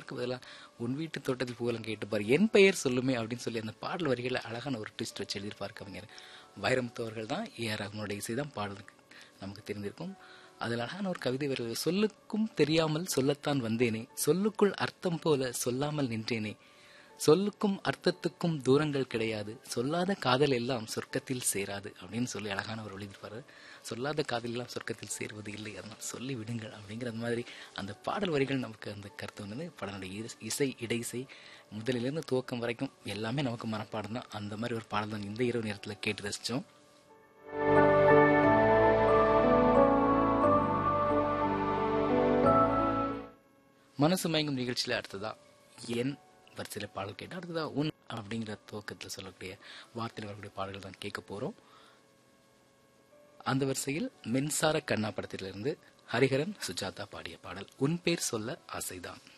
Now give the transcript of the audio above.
அதுக்கு பதிலாக உன் வீட்டு தோட்டத்தில் பூவெல்லாம் கேட்டுப்பார் என் பெயர் சொல்லுமே அப்படின்னு சொல்லி அந்த பாடல் வரிகளை அழகான ஒரு ட்விஸ்ட் வச்சு எழுதியிருப்பார் கவிஞர் வைரமுத்து அவர்கள் தான். ஏஆர் ரஹ்மானுடைய இசை தான் பாடலுக்கு நமக்கு தெரிந்திருக்கும். அதில் அழகான ஒரு கவிதை வரி, சொல்லுக்கும் தெரியாமல் சொல்லத்தான் வந்தேனே, சொல்லுக்குள் அர்த்தம் போல சொல்லாமல் நின்றேனே, சொல்லுக்கும் அர்த்தத்துக்கும் தூரங்கள் கிடையாது, சொல்லாத காதல் எல்லாம் சொர்க்கத்தில் சேராது அப்படின்னு சொல்லி அழகான ஒரு எழுதியிருப்பாரு. சொல்லாத காதல் எல்லாம் சொர்க்கத்தில் சேருவது இல்லை, அதனால் சொல்லி விடுங்கள் அப்படிங்கிற மாதிரி அந்த பாடல் வரிகள் நமக்கு அந்த கருத்து வந்தது. படனுடைய இசை இடை இசை முதலிலிருந்து துவக்கம் வரைக்கும் எல்லாமே நமக்கு மனப்பாடம் தான். அந்த மாதிரி ஒரு பாடல் தான் இந்த இரவு நேரத்தில் கேட்டு ரசித்தோம். மனசு மயங்கும் நிகழ்ச்சியில் அடுத்ததா என் வரிசையில் பாடல் கேட்டால் அடுத்ததா உன் அப்படிங்கிற துவக்கத்தில் சொல்லக்கூடிய வார்த்தையில் வரக்கூடிய பாடல்கள் தான் கேட்க போகிறோம். அந்த வரிசையில் மின்சார கண்ணா படத்திலிருந்து ஹரிஹரன் சுஜாதா பாடிய பாடல் உன் பேர் சொல்ல ஆசைதான்.